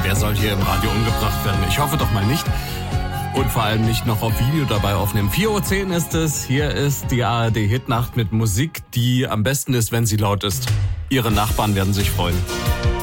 Wer soll hier im Radio umgebracht werden? Ich hoffe doch mal nicht. Und vor allem nicht noch auf Video dabei aufnehmen. 4:10 Uhr ist es. Hier ist die ARD-Hitnacht mit Musik, die am besten ist, wenn sie laut ist. Ihre Nachbarn werden sich freuen.